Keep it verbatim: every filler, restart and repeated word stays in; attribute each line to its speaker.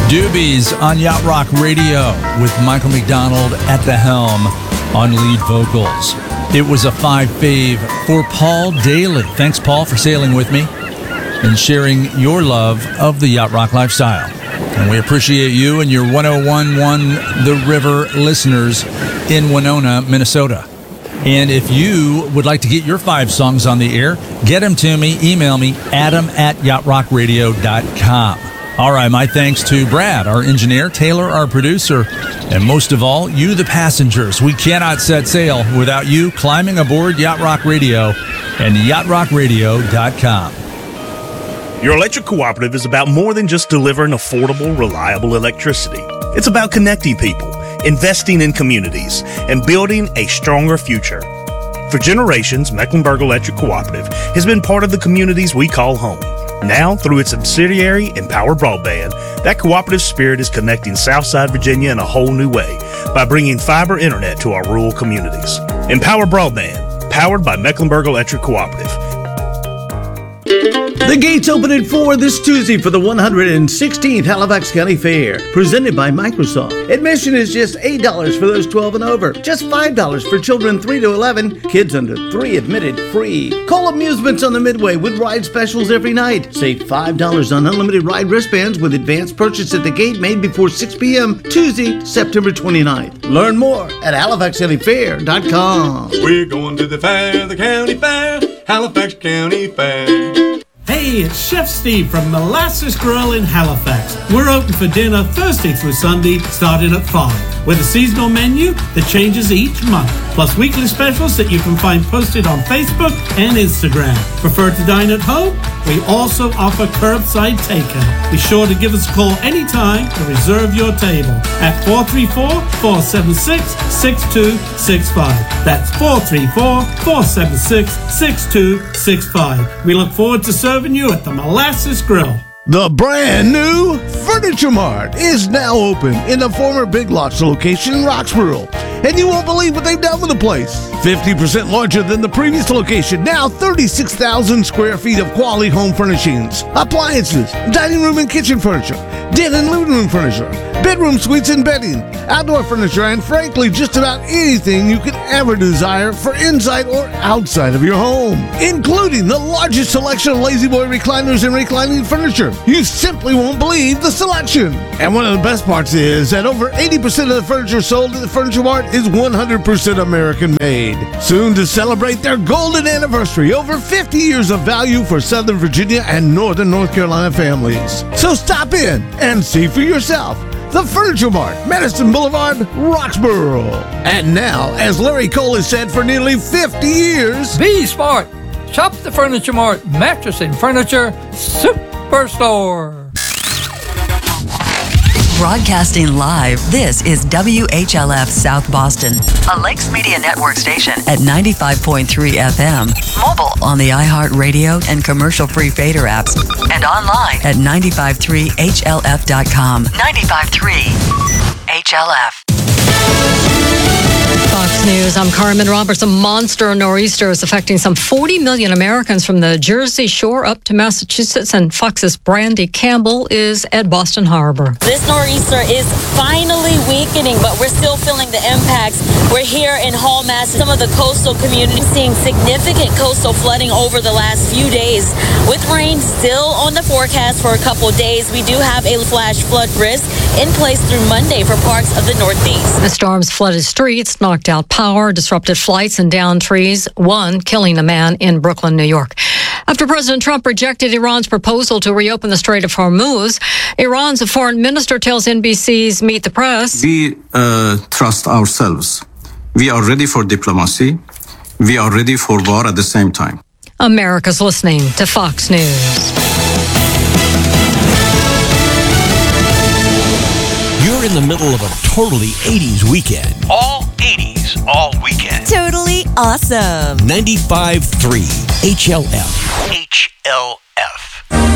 Speaker 1: Doobies on Yacht Rock Radio with Michael McDonald at the helm on lead vocals. It was a five fave for Paul Daly. Thanks, Paul, for sailing with me and sharing your love of the Yacht Rock lifestyle. And we appreciate you and your one oh one point one The River listeners in Winona, Minnesota. And if you would like to get your five songs on the air, get them to me. Email me, adam at yacht rock radio dot com. All right, my thanks to Brad, our engineer, Taylor, our producer, and most of all, you, the passengers. We cannot set sail without you climbing aboard Yacht Rock Radio and yacht rock radio dot com.
Speaker 2: Your electric cooperative is about more than just delivering affordable, reliable electricity. It's about connecting people, investing in communities, and building a stronger future. For generations, Mecklenburg Electric Cooperative has been part of the communities we call home. Now, through its subsidiary, Empower Broadband, that cooperative spirit is connecting Southside Virginia in a whole new way by bringing fiber internet to our rural communities. Empower Broadband, powered by Mecklenburg Electric Cooperative.
Speaker 3: The gates open at four this Tuesday for the one hundred sixteenth Halifax County Fair, presented by Microsoft. Admission is just eight dollars for those twelve and over, just five dollars for children three to eleven, kids under three admitted free. Call Amusements on the Midway with ride specials every night. Save five dollars on unlimited ride wristbands with advanced purchase at the gate made before six p.m. Tuesday, September twenty-ninth. Learn more at halifax county fair dot com.
Speaker 4: We're going to the fair, the county fair, Halifax County Fair.
Speaker 5: Hey, it's Chef Steve from Molasses Grill in Halifax. We're open for dinner Thursday through Sunday, starting at five, with a seasonal menu that changes each month, plus weekly specials that you can find posted on Facebook and Instagram. Prefer to dine at home? We also offer curbside takeout. Be sure to give us a call anytime to reserve your table at four three four, four seven six, six two six five. That's four three four, four seven six, six two six five. We look forward to serving you at the Molasses Grill.
Speaker 6: The brand new Furniture Mart is now open in the former Big Lots location in Roxborough. And you won't believe what they've done with the place. fifty percent larger than the previous location. Now thirty-six thousand square feet of quality home furnishings, appliances, dining room and kitchen furniture, den and living room furniture, bedroom suites and bedding, outdoor furniture, and frankly, just about anything you could ever desire for inside or outside of your home, including the largest selection of Lazy Boy recliners and reclining furniture. You simply won't believe the selection. And one of the best parts is that over eighty percent of the furniture sold at the Furniture Mart is one hundred percent American made. Soon to celebrate their golden anniversary, over fifty years of value for Southern Virginia and Northern North Carolina families. So stop in and see for yourself. The Furniture Mart, Madison Boulevard, Roxborough. And now, as Larry Cole has said for nearly fifty years,
Speaker 7: be smart. Shop the Furniture Mart, mattress and furniture superstore.
Speaker 8: Broadcasting live, this is W H L F South Boston, a Lakes Media Network station at ninety-five point three F M. Mobile on the iHeartRadio and commercial-free Fader apps, and online at nine five three H L F dot com. ninety-five point three H L F.
Speaker 9: Fox News, I'm Carmen Roberts. A monster nor'easter is affecting some forty million Americans from the Jersey Shore up to Massachusetts, and Fox's Brandy Campbell is at Boston Harbor.
Speaker 10: This nor'easter is finally weakening, but we're still feeling the impacts. We're here in Hall, Mass. Some of the coastal communities seeing significant coastal flooding over the last few days. With rain still on the forecast for a couple days, we do have a flash flood risk in place through Monday for parts of the Northeast.
Speaker 9: The storms flooded streets, knocked out power, disrupted flights, and downed trees, one killing a man in Brooklyn, New York. After President Trump rejected Iran's proposal to reopen the Strait of Hormuz, Iran's foreign minister tells N B C's Meet the Press,
Speaker 11: We uh, trust ourselves. We are ready for diplomacy. We are ready for war at the same time.
Speaker 9: America's listening to Fox News.
Speaker 12: You're in the middle of a totally eighties weekend.
Speaker 13: All eighties, all weekend.
Speaker 14: Totally awesome.
Speaker 12: ninety-five point three H L F.
Speaker 13: H L F.